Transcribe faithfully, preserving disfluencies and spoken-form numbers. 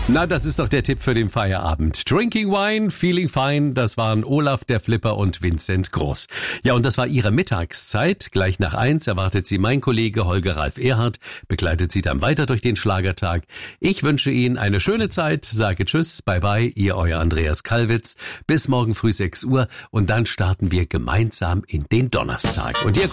Na, das ist doch der Tipp für den Feierabend. Drinking Wine, Feeling Fine, das waren Olaf der Flipper und Vincent Groß. Ja, und das war ihre Mittagszeit. Gleich nach eins erwartet sie mein Kollege Holger Ralf Erhardt, begleitet sie dann weiter durch den Schlagertag. Ich wünsche Ihnen eine schöne Zeit, sage Tschüss, bye bye, ihr euer Andreas Kallwitz. Bis morgen früh sechs Uhr und dann starten wir gemeinsam in den Donnerstag. Und ihr